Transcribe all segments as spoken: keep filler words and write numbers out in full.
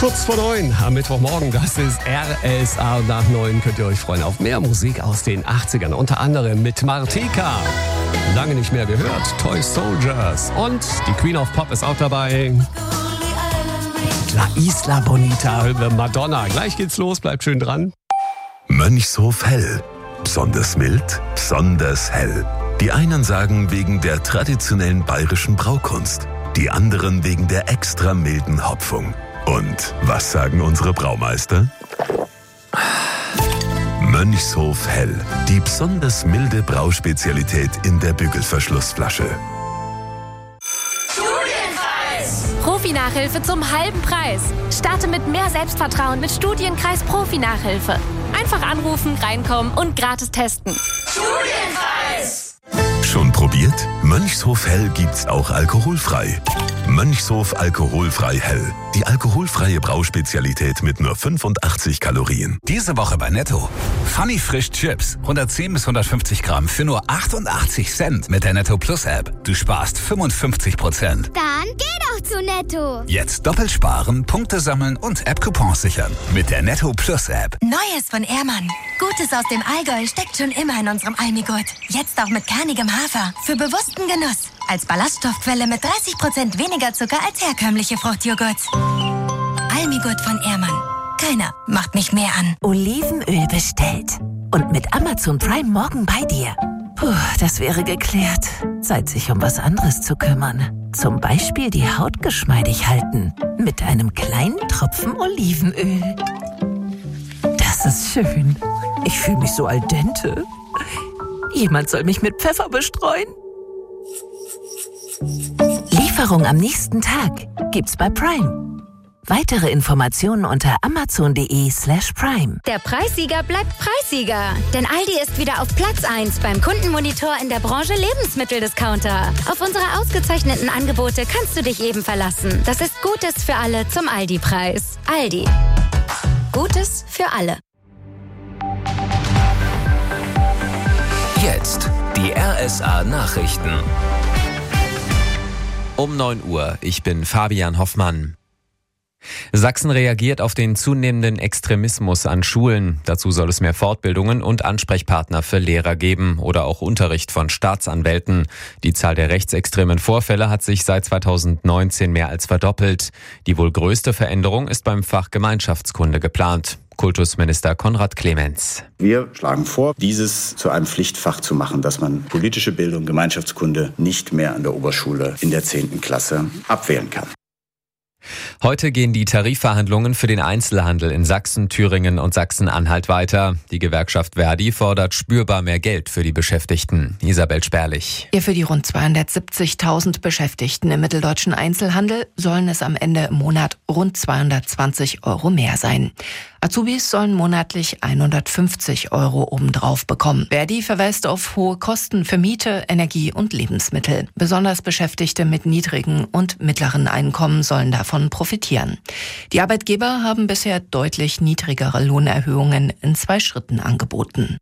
Kurz vor neun am Mittwochmorgen, das ist R S A. Und nach neun könnt ihr euch freuen auf mehr Musik aus den achtzigern. Unter anderem mit Martika. Lange nicht mehr gehört. Toy Soldiers. Und die Queen of Pop ist auch dabei. La Isla Bonita, Madonna. Gleich geht's los, bleibt schön dran. Mönchshof Hell. Besonders mild, besonders hell. Die einen sagen wegen der traditionellen bayerischen Braukunst. Die anderen wegen der extra milden Hopfung. Und was sagen unsere Braumeister? Mönchshof Hell. Die besonders milde Brauspezialität in der Bügelverschlussflasche. Studienkreis! Profi-Nachhilfe zum halben Preis. Starte mit mehr Selbstvertrauen mit Studienkreis Profi-Nachhilfe. Einfach anrufen, reinkommen und gratis testen. Studienkreis! Schon probiert? Mönchshof Hell gibt's auch alkoholfrei. Mönchshof Alkoholfrei Hell. Die alkoholfreie Brauspezialität mit nur fünfundachtzig Kalorien. Diese Woche bei Netto. Funny Frisch Chips. hundertzehn bis hundertfünfzig Gramm für nur achtundachtzig Cent mit der Netto Plus App. Du sparst fünfundfünfzig Prozent. Dann geh doch zu Netto. Jetzt doppelt sparen, Punkte sammeln und App-Coupons sichern. Mit der Netto Plus App. Neues von Ehrmann. Gutes aus dem Allgäu steckt schon immer in unserem Almigurt. Jetzt auch mit kernigem Hafer. Für bewussten Genuss. Als Ballaststoffquelle mit dreißig Prozent weniger Zucker als herkömmliche Fruchtjoghurts. Almigurt von Ehrmann. Keiner macht mich mehr an. Olivenöl bestellt. Und mit Amazon Prime morgen bei dir. Puh, das wäre geklärt. Zeit, sich um was anderes zu kümmern. Zum Beispiel die Haut geschmeidig halten. Mit einem kleinen Tropfen Olivenöl. Das ist schön. Ich fühle mich so al dente. Jemand soll mich mit Pfeffer bestreuen. Lieferung am nächsten Tag gibt's bei Prime. Weitere Informationen unter amazon.de slash prime. Der Preissieger bleibt Preissieger. Denn Aldi ist wieder auf Platz eins beim Kundenmonitor in der Branche Lebensmitteldiscounter. Auf unsere ausgezeichneten Angebote kannst du dich eben verlassen. Das ist Gutes für alle zum Aldi-Preis. Aldi. Gutes für alle. Jetzt die R S A Nachrichten. Um neun Uhr, ich bin Fabian Hoffmann. Sachsen reagiert auf den zunehmenden Extremismus an Schulen. Dazu soll es mehr Fortbildungen und Ansprechpartner für Lehrer geben oder auch Unterricht von Staatsanwälten. Die Zahl der rechtsextremen Vorfälle hat sich seit zweitausendneunzehn mehr als verdoppelt. Die wohl größte Veränderung ist beim Fach Gemeinschaftskunde geplant. Kultusminister Konrad Clemens. Wir schlagen vor, dieses zu einem Pflichtfach zu machen, dass man politische Bildung, Gemeinschaftskunde nicht mehr an der Oberschule in der zehnten Klasse abwählen kann. Heute gehen die Tarifverhandlungen für den Einzelhandel in Sachsen, Thüringen und Sachsen-Anhalt weiter. Die Gewerkschaft Verdi fordert spürbar mehr Geld für die Beschäftigten. Isabel Sperlich. Ja, für die rund zweihundertsiebzigtausend Beschäftigten im mitteldeutschen Einzelhandel sollen es am Ende im Monat rund zweihundertzwanzig Euro mehr sein. Azubis sollen monatlich hundertfünfzig Euro obendrauf bekommen. Verdi verweist auf hohe Kosten für Miete, Energie und Lebensmittel. Besonders Beschäftigte mit niedrigen und mittleren Einkommen sollen davon profitieren. Die Arbeitgeber haben bisher deutlich niedrigere Lohnerhöhungen in zwei Schritten angeboten.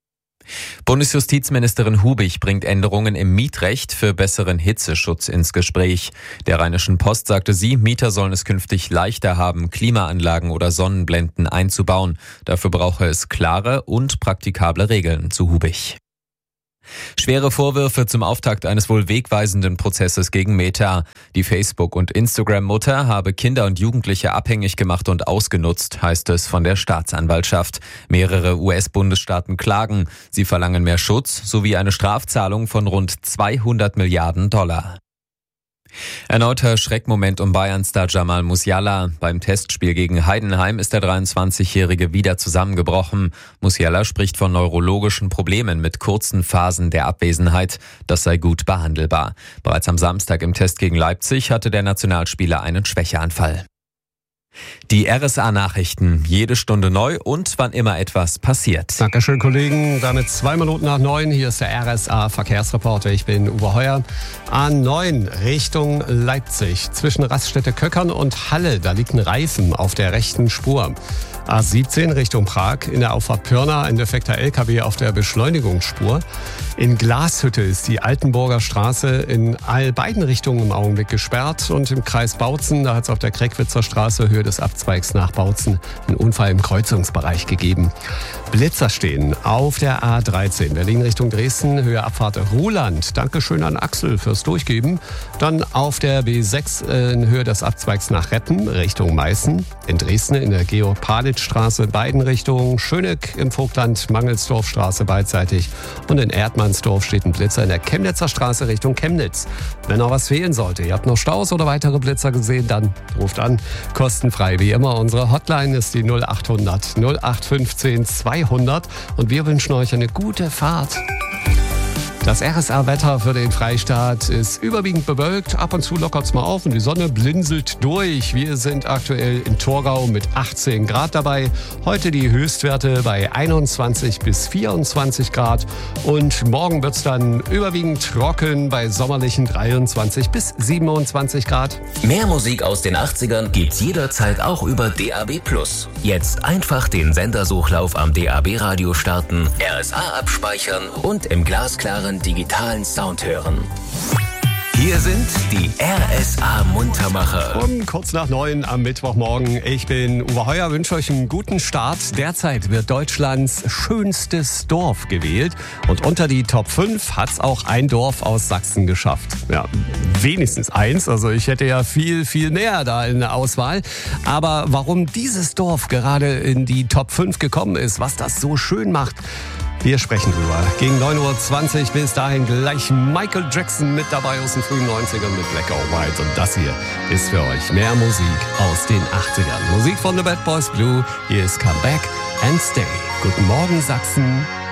Bundesjustizministerin Hubig bringt Änderungen im Mietrecht für besseren Hitzeschutz ins Gespräch. Der Rheinischen Post sagte sie, Mieter sollen es künftig leichter haben, Klimaanlagen oder Sonnenblenden einzubauen. Dafür brauche es klare und praktikable Regeln, zu Hubig. Schwere Vorwürfe zum Auftakt eines wohl wegweisenden Prozesses gegen Meta. Die Facebook- und Instagram-Mutter habe Kinder und Jugendliche abhängig gemacht und ausgenutzt, heißt es von der Staatsanwaltschaft. Mehrere U S-Bundesstaaten klagen. Sie verlangen mehr Schutz sowie eine Strafzahlung von rund zweihundert Milliarden Dollar. Erneuter Schreckmoment um Bayern-Star Jamal Musiala. Beim Testspiel gegen Heidenheim ist der dreiundzwanzigjährige wieder zusammengebrochen. Musiala spricht von neurologischen Problemen mit kurzen Phasen der Abwesenheit. Das sei gut behandelbar. Bereits am Samstag im Test gegen Leipzig hatte der Nationalspieler einen Schwächeanfall. Die R S A-Nachrichten, jede Stunde neu und wann immer etwas passiert. Dankeschön, Kollegen. Damit zwei Minuten nach neun. Hier ist der R S A-Verkehrsreporter. Ich bin Uwe Heuer. A neun Richtung Leipzig. Zwischen Raststätte Köckern und Halle, da liegt ein Reifen auf der rechten Spur. A siebzehn Richtung Prag in der Auffahrt Pirna ein defekter L K W auf der Beschleunigungsspur. In Glashütte ist die Altenburger Straße in all beiden Richtungen im Augenblick gesperrt. Und im Kreis Bautzen, da hat es auf der Kreckwitzer Straße Höhe des Abzweigs nach Bautzen einen Unfall im Kreuzungsbereich gegeben. Blitzer stehen auf der A dreizehn Berlin Richtung Dresden, Höhe Abfahrt Ruhland. Dankeschön an Axel fürs Durchgeben. Dann auf der B sechs in Höhe des Abzweigs nach Reppen Richtung Meißen. In Dresden in der Georg-Palitz-Straße in beiden Richtungen. Schöneck im Vogtland, Mangelsdorfstraße beidseitig. Und in Erdmannsdorf steht ein Blitzer in der Chemnitzer Straße Richtung Chemnitz. Wenn noch was fehlen sollte, ihr habt noch Staus oder weitere Blitzer gesehen, dann ruft an. Kostenfrei wie immer. Unsere Hotline ist die null acht hundert null acht fünfzehn zweihundert und wir wünschen euch eine gute Fahrt. Das R S A-Wetter für den Freistaat ist überwiegend bewölkt. Ab und zu lockert es mal auf und die Sonne blinzelt durch. Wir sind aktuell in Torgau mit achtzehn Grad dabei. Heute die Höchstwerte bei einundzwanzig bis vierundzwanzig Grad. Und morgen wird es dann überwiegend trocken bei sommerlichen dreiundzwanzig bis siebenundzwanzig Grad. Mehr Musik aus den achtzigern gibt's jederzeit auch über D A B plus. Jetzt einfach den Sendersuchlauf am D A B-Radio starten, R S A abspeichern und im glasklaren digitalen Sound hören. Hier sind die R S A-Muntermacher. Um kurz nach neun am Mittwochmorgen. Ich bin Uwe Heuer, wünsche euch einen guten Start. Derzeit wird Deutschlands schönstes Dorf gewählt. Und unter die Top fünf hat es auch ein Dorf aus Sachsen geschafft. Ja, wenigstens eins. Also ich hätte ja viel, viel mehr da in der Auswahl. Aber warum dieses Dorf gerade in die Top fünf gekommen ist, was das so schön macht, wir sprechen drüber. Gegen neun Uhr zwanzig bis dahin gleich Michael Jackson mit dabei aus den frühen neunzigern mit Black or White. Und das hier ist für euch mehr Musik aus den achtzigern. Musik von The Bad Boys Blue. Hier ist Come Back and Stay. Guten Morgen, Sachsen.